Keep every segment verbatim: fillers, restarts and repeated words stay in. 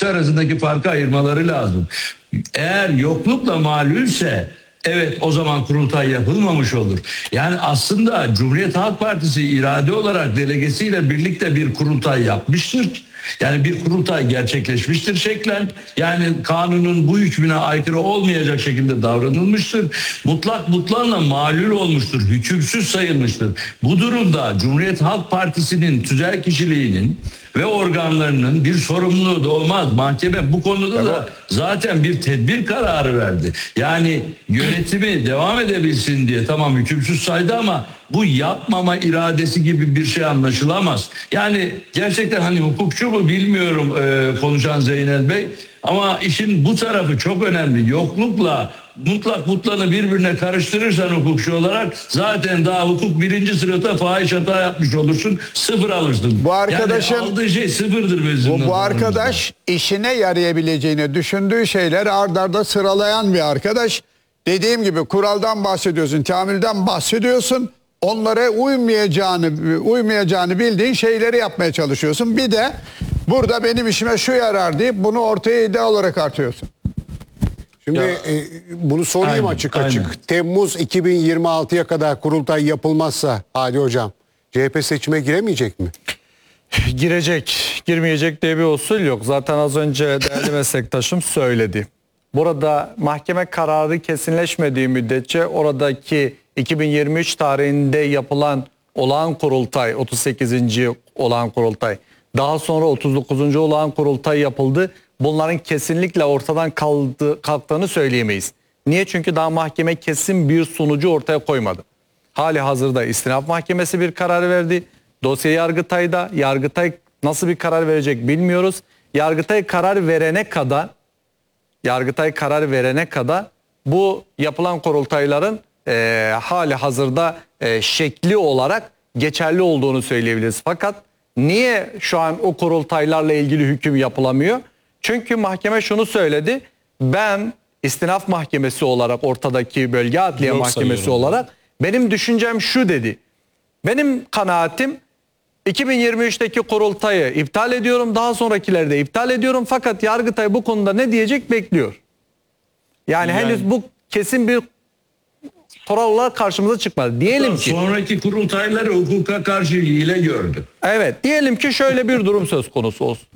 ikisi arasındaki farkı ayırmaları lazım. Eğer yoklukla malulse evet, o zaman kurultay yapılmamış olur. Yani aslında Cumhuriyet Halk Partisi irade olarak delegesiyle birlikte bir kurultay yapmıştır. Yani bir kurultay gerçekleşmiştir şeklen. Yani kanunun bu hükmüne aykırı olmayacak şekilde davranılmıştır. Mutlak mutlakla malul olmuştur. Hükümsüz sayılmıştır. Bu durumda Cumhuriyet Halk Partisi'nin tüzel kişiliğinin ve organlarının bir sorumluluğu da olmaz. Mahkeme bu konuda da zaten bir tedbir kararı verdi. Yani yönetimi devam edebilsin diye tamam hükümsüz saydı ama bu yapmama iradesi gibi bir şey anlaşılamaz. Yani gerçekten hani hukukçu mu bilmiyorum e, konuşan Zeynel Bey, ama işin bu tarafı çok önemli. Yoklukla mutlak mutlağını birbirine karıştırırsan hukukçu olarak zaten daha hukuk birinci sınıfta fahiş hata yapmış olursun, sıfır alırsın. Bu arkadaşın yani aldığı şey sıfırdır bizim. Bu, bu arkadaş işine yarayabileceğini düşündüğü şeyler ard arda sıralayan bir arkadaş. Dediğim gibi kuraldan bahsediyorsun, teamülden bahsediyorsun. Onlara uymayacağını, uymayacağını bildiğin şeyleri yapmaya çalışıyorsun. Bir de burada benim işime şu yarar deyip bunu ortaya iddia olarak atıyorsun. Şimdi Ya, e, bunu sorayım aynen, açık açık. aynen. Temmuz iki bin yirmi altıya kadar kurultay yapılmazsa Hadi Hocam C H P seçime giremeyecek mi? Girecek, girmeyecek diye bir usul yok. Zaten az önce değerli meslektaşım söyledi. Burada mahkeme kararı kesinleşmediği müddetçe oradaki iki bin yirmi üç tarihinde yapılan olağan kurultay, otuz sekizinci olağan kurultay, daha sonra otuz dokuzuncu olağan kurultay yapıldı. Bunların kesinlikle ortadan kaldı, kalktığını söyleyemeyiz. Niye? Çünkü daha mahkeme kesin bir sonucu ortaya koymadı. Hali hazırda istinaf mahkemesi bir karar verdi. Dosya Yargıtay'da. Yargıtay nasıl bir karar verecek bilmiyoruz. Yargıtay karar verene kadar Yargıtay karar verene kadar bu yapılan kurultayların e, hali hazırda e, şekli olarak geçerli olduğunu söyleyebiliriz. Fakat niye şu an o kurultaylarla ilgili hüküm yapılamıyor? Çünkü mahkeme şunu söyledi. Ben istinaf mahkemesi olarak, ortadaki bölge adliye Yok mahkemesi sayıyorum. olarak benim düşüncem şu dedi. Benim kanaatim iki bin yirmi üçteki kurultayı iptal ediyorum. Daha sonrakileri de iptal ediyorum. Fakat Yargıtay bu konuda ne diyecek bekliyor. Yani, Yani- henüz bu kesin bir kural olarak karşımıza çıkmadı. Diyelim ki Sonraki kurultayları hukuka karşı hile gördü. evet, diyelim ki şöyle bir durum söz konusu olsun.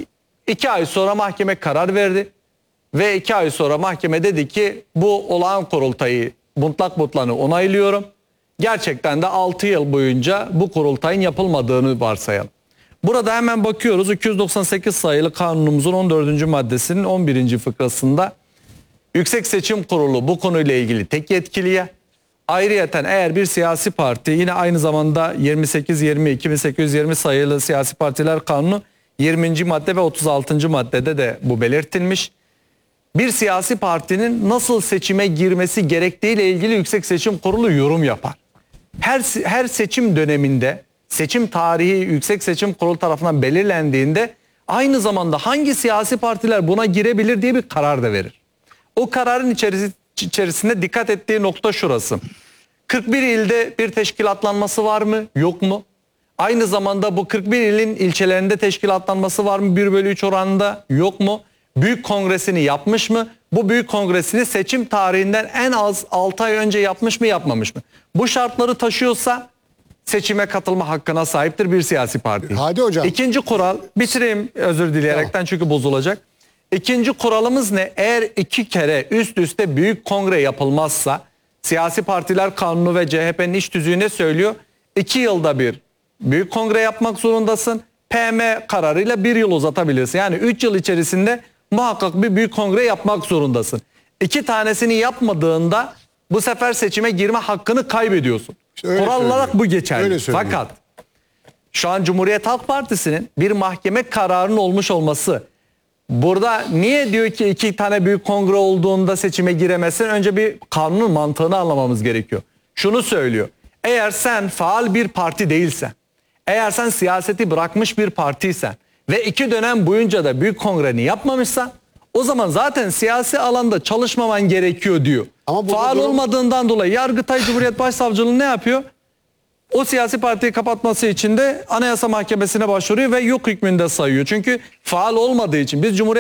İki ay sonra mahkeme karar verdi. Ve iki ay sonra mahkeme dedi ki bu olağan kurultayı mutlak mutlağını onaylıyorum. Gerçekten de altı yıl boyunca bu kurultayın yapılmadığını varsayalım. Burada hemen bakıyoruz, iki yüz doksan sekiz sayılı kanunumuzun on dördüncü maddesinin on birinci fıkrasında Yüksek Seçim Kurulu bu konuyla ilgili tek yetkiliye, ayrıyeten eğer bir siyasi parti, yine aynı zamanda yirmi sekiz yirmi iki bin sekiz yüz yirmi sayılı Siyasi Partiler Kanunu yirminci madde ve otuz altıncı maddede de bu belirtilmiş. Bir siyasi partinin nasıl seçime girmesi gerektiğiyle ilgili Yüksek Seçim Kurulu yorum yapar. Her her seçim döneminde seçim tarihi Yüksek Seçim Kurulu tarafından belirlendiğinde aynı zamanda hangi siyasi partiler buna girebilir diye bir karar da verir. O kararın içerisi, içerisinde dikkat ettiği nokta şurası. kırk bir ilde bir teşkilatlanması var mı? Yok mu? Aynı zamanda bu kırk bir ilin ilçelerinde teşkilatlanması var mı? bir bölü üç oranında yok mu? Büyük kongresini yapmış mı? Bu büyük kongresini seçim tarihinden en az altı ay önce yapmış mı, yapmamış mı? Bu şartları taşıyorsa seçime katılma hakkına sahiptir bir siyasi parti. Hadi hocam. İkinci kural, bitireyim özür dileyerekten Tamam. çünkü bozulacak. İkinci kuralımız ne? Eğer iki kere üst üste büyük kongre yapılmazsa, siyasi partiler kanunu ve C H P'nin iç tüzüğü ne söylüyor? İki yılda bir büyük kongre yapmak zorundasın. P M kararıyla bir yıl uzatabilirsin. Yani üç yıl içerisinde muhakkak bir büyük kongre yapmak zorundasın. İki tanesini yapmadığında bu sefer seçime girme hakkını kaybediyorsun. İşte öyle Kural olarak söylüyor. bu geçerli. Öyle söylüyor. Fakat şu an Cumhuriyet Halk Partisi'nin bir mahkeme kararının olmuş olması, burada niye diyor ki iki tane büyük kongre olduğunda seçime giremezsin? Önce bir kanunun mantığını anlamamız gerekiyor. Şunu söylüyor. Eğer sen faal bir parti değilsen, eğer sen siyaseti bırakmış bir partiysen ve iki dönem boyunca da büyük kongreni yapmamışsan, o zaman zaten siyasi alanda çalışmaman gerekiyor diyor. Ama burada faal durum- olmadığından dolayı Yargıtay Cumhuriyet Başsavcılığı ne yapıyor? O siyasi partiyi kapatması için de Anayasa Mahkemesi'ne başvuruyor ve yok hükmünde sayıyor. Çünkü faal olmadığı için biz Cumhuriyet